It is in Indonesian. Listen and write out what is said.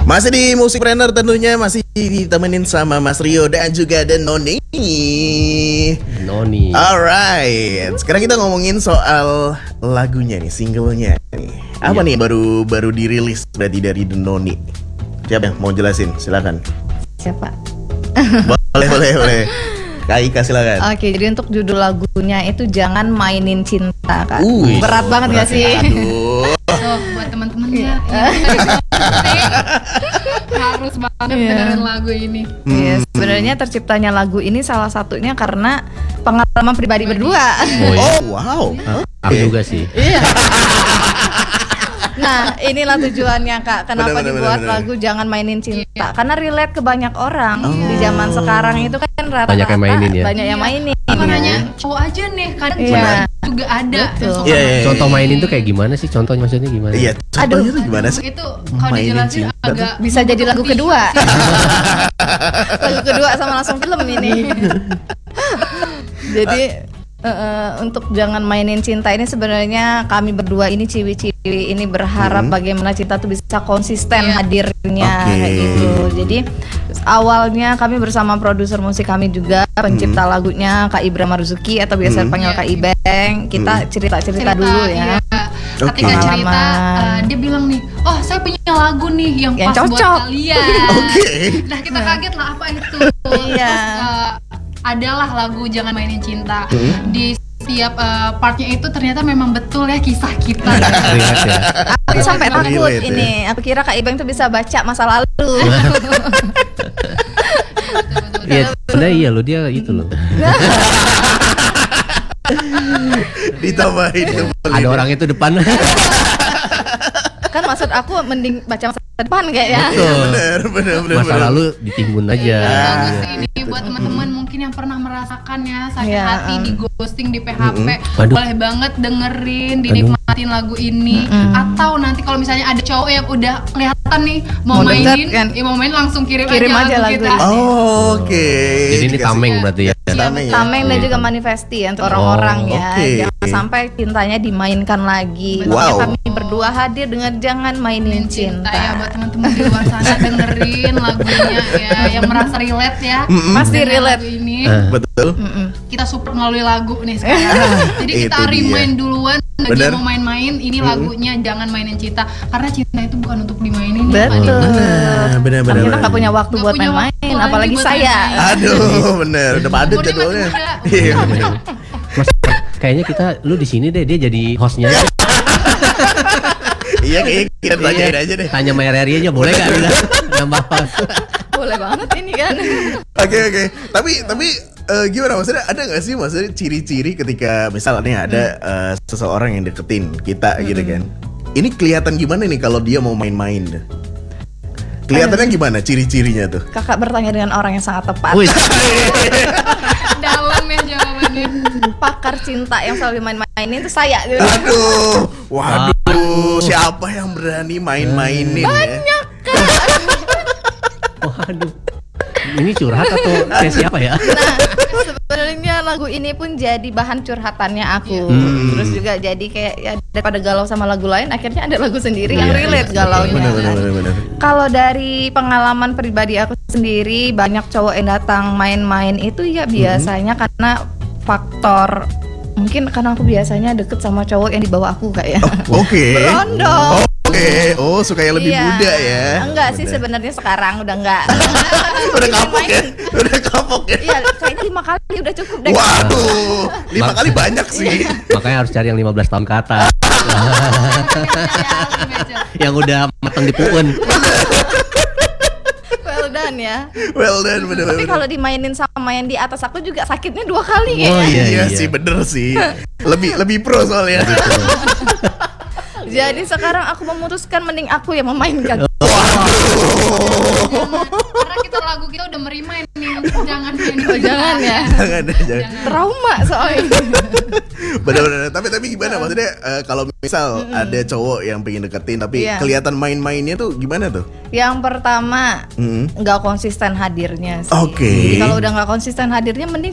Masih di Musikpreneur tentunya, masih ditemenin sama Mas Rio dan juga ada Noni. Alright, sekarang kita ngomongin soal lagunya nih, singlenya nih. Apa nih baru dirilis berarti dari The Noni? Siapa yang mau jelasin? Silakan. Siapa? Boleh. Kak Ika silakan. Oke, jadi untuk judul lagunya itu Jangan Mainin Cinta, Kak. Berat banget gak sih? Aduh. So, buat teman-teman ya, harus banget dengerin lagu ini. Iya, sebenarnya terciptanya lagu ini salah satunya karena pengalaman pribadi berdua. Oh, wow. Aku juga sih. Iya. Nah, inilah tujuannya, Kak. Kenapa dibuat lagu Jangan Mainin Cinta? Karena relate ke banyak orang di zaman sekarang itu kan rata-rata banyak yang mainin ya. Banyak yang mainin. Bukan hanya cowok aja nih, kadang cewek juga ada. Contoh mainin tuh kayak gimana sih? Contohnya maksudnya gimana? Iya, contohnya tuh gimana sih? Itu kalau dijelasin agak bisa jadi lagu kedua. Lagu kedua sama langsung film ini. Jadi untuk Jangan Mainin Cinta ini sebenarnya kami berdua ini ciwi-ciwi ini berharap bagaimana cinta tuh bisa konsisten hadirnya kayak gitu. Jadi awalnya kami bersama produser musik kami juga pencipta lagunya Kak Ibra Marzuki atau biasa dipanggil Kak Ibeng. Kita cerita dulu ya. Ketika cerita dia bilang nih, oh saya punya lagu nih yang pas cocok buat kalian. Nah kita kaget lah apa itu. Iya. Adalah lagu Jangan Mainin Cinta. Di setiap partnya itu ternyata memang betul ya kisah kita. Aku sampai takut ini. Aku kira Kak Ibeng tuh bisa baca masa lalu. Iya, sebenarnya iya loh, dia itu loh. Ditambahin ada orang itu depan. Kan maksud aku mending baca masa depan kayaknya. Bener. Masa lalu ditimbun aja. Bagus ini buat teman-teman mungkin yang pernah merasakan ya sakit hati, di ghosting, di PHP. Boleh banget dengerin, dinikmatin lagu ini. Atau nanti kalau misalnya ada cowok yang udah kelihatan nih mau mainin, mau main langsung kirim aja lagu kita. Oke. Jadi ini tameng berarti ya. Tameng dan juga manifesti ya, untuk orang-orang ya. Jangan sampai cintanya dimainkan lagi. Makanya kami berdua hadir dengan Jangan Mainin Cinta. Ya buat teman-teman di luar sana dengerin lagunya ya, yang merasa relate ya. Pasti relate ini. Betul. Kita support melalui lagu nih sekarang. Jadi kita remind duluan bagi yang mau main-main, ini lagunya Jangan Mainin Cinta. Karena cinta itu bukan untuk dimainin. Betul. Bener. Kita nggak punya waktu buat main-main, apalagi saya. Aduh, bener. Udah padat jadwalnya. Iya. Mas, kayaknya lu di sini deh, dia jadi hostnya. Iya, kayaknya kita tanyain aja deh. Tanya Maya Reri aja boleh nggak bilang nambah host? Boleh banget ini kan. Oke. Tapi gimana maksudnya, ada nggak sih maksudnya ciri-ciri ketika misalnya ada seseorang yang deketin kita gitu kan? Ini kelihatan gimana nih kalau dia mau main-main? Kelihatannya gimana ciri-cirinya tuh? Kakak bertanya dengan orang yang sangat tepat. Dalam ya jawabannya. Pakar cinta yang selalu main-mainin itu saya. Waduh, siapa yang berani main-mainin? Banyak kan. Waduh, ini curhat atau siapa ya? Nah, sebenarnya lagu ini pun jadi bahan curhatannya aku. Terus juga jadi kayak ya, daripada galau sama lagu lain, akhirnya ada lagu sendiri yang relate galaunya. Bener. Kalau dari pengalaman pribadi aku sendiri, banyak cowok yang datang main-main itu ya biasanya karena faktor, mungkin karena aku biasanya deket sama cowok yang di bawah aku kayak. Berondong. Oh, suka yang lebih muda ya? Enggak sih sebenarnya, sekarang udah enggak. Udah kapok ya? Iya, kayaknya 5 kali udah cukup deh. Waduh, 5 kali banyak sih. Makanya harus cari yang 15 tahun ke atas. Yang udah matang di puun. Well done, bener. Tapi kalau dimainin sama yang di atas aku juga sakitnya 2 kali kayaknya. Oh iya sih, bener sih. Lebih pro soalnya. Jadi sekarang aku memutuskan mending aku yang memainkan. Karena lagu kita udah merimain nih, jangan main. Jangan ya. Jangan. Trauma soalnya. Bener. Tapi gimana maksudnya kalau misal ada cowok yang pengen deketin tapi kelihatan main-mainnya tuh gimana tuh? Yang pertama nggak konsisten hadirnya sih. Jadi kalau udah nggak konsisten hadirnya, mending